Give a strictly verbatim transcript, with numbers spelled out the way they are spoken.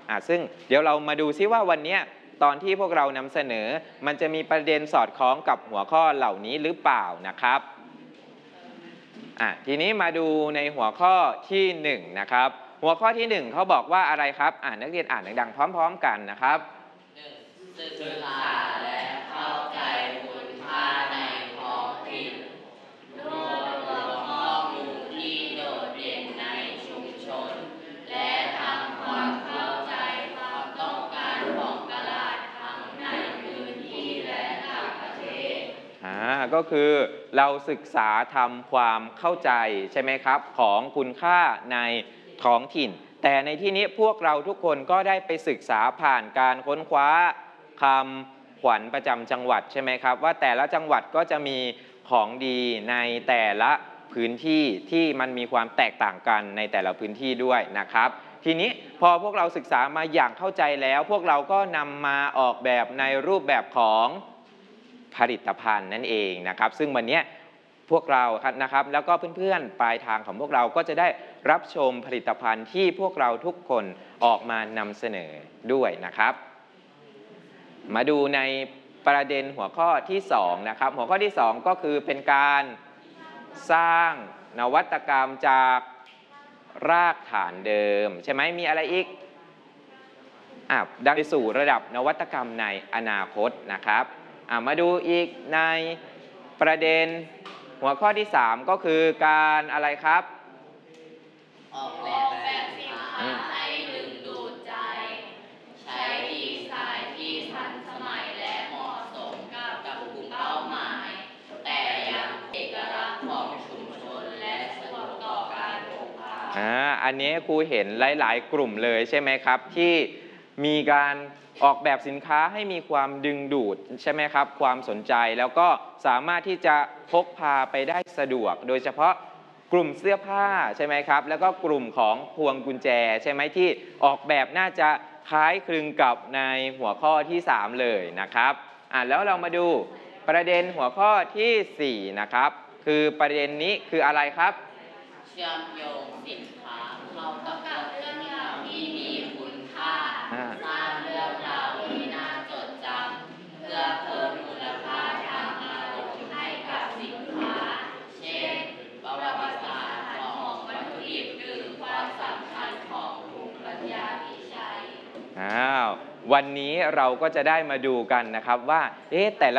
อ่ะซึ่งเดี๋ยวเรามาดูซิว่าวันนี้ตอนที่พวกเรานำเสนอมันจะมีประเด็นสอดคล้องกับหัวข้อเหล่านี้หรือเปล่านะครับอ่ะทีนี้มาดูในหัวข้อที่หนึ่งนะครับหัวข้อที่หนึ่งเขาบอกว่าอะไรครับอ่านนักเรียนอ่านดังๆพร้อมๆกันนะครับศึกษาและเข้าใจคุณค่าในท้องถิ่นรวบรวมข้อมูลที่โดดเด่นในชุมชนและทำความเข้าใจความต้องการของตลาดทั้งในพื้นที่และต่างประเทศอ่าก็คือเราศึกษาทำความเข้าใจใช่ไหมครับของคุณค่าในท้องถิ่นแต่ในที่นี้พวกเราทุกคนก็ได้ไปศึกษาผ่านการค้นคว้าคำขวัญประจำจังหวัดใช่ไหมครับว่าแต่ละจังหวัดก็จะมีของดีในแต่ละพื้นที่ที่มันมีความแตกต่างกันในแต่ละพื้นที่ด้วยนะครับทีนี้พอพวกเราศึกษามาอย่างเข้าใจแล้วพวกเราก็นำมาออกแบบในรูปแบบของผลิตภัณฑ์นั่นเองนะครับซึ่งวันนี้พวกเรานะครับแล้วก็เพื่อนๆปลายทางของพวกเราก็จะได้รับชมผลิตภัณฑ์ที่พวกเราทุกคนออกมานำเสนอด้วยนะครับมาดูในประเด็นหัวข้อที่สองนะครับหัวข้อที่สองก็คือเป็นการสร้างนวัตกรรมจากรากฐานเดิมใช่ไหมมีอะไรอีกอ่ะดังไปสู่ระดับนวัตกรรมในอนาคตนะครับอ่ะมาดูอีกในประเด็นหัวข้อที่สามก็คือการอะไรครับออกแบบสินค้าให้ดึงดูดใจใช้ดีไซน์ที่ทันสมัยและเหมาะสมกับกลุ่มเป้าหมายแต่ยังเอกลักษณ์ของชุมชนและสะดวกต่อการพกพาอ่าอันนี้ครูเห็นหลายๆกลุ่มเลยใช่ไหมครับที่มีการออกแบบสินค้าให้มีความดึงดูดใช่ไหมครับความสนใจแล้วก็สามารถที่จะพกพาไปได้สะดวกโดยเฉพาะกลุ่มเสื้อผ้าใช่ไหมครับแล้วก็กลุ่มของพวงกุญแจใช่ไหมที่ออกแบบน่าจะคล้ายคลึงกับในหัวข้อที่สามเลยนะครับอ่ะแล้วเรามาดูประเด็นหัวข้อที่สี่นะครับคือประเด็นนี้คืออะไรครับเชื่อมโยงสินค้าเข้ากับเรื่องราวที่มีคุณค่าสร้างเรื่องราวที่น่าจดจำเพื่อเพิ่มมูลค่าทางอารมณ์ให้กับสินค้าเช่นประวัติศาสตร์ของวัตถุดิบหรือความสำคัญของภูมิปัญญาที่ใช้อ้าววันนี้เราก็จะได้มาดูกันนะครับว่าเอ๊ะแต่ละ